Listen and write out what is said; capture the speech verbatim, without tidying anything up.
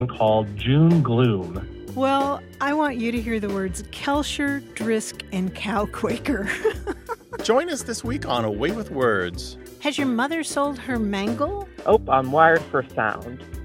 called June Gloom. Well, I want you to hear the words Kelcher, Drisk, and Cow Quaker. Join us this week on A Way with Words. Has your mother sold her mangle? Oh, I'm wired for sound.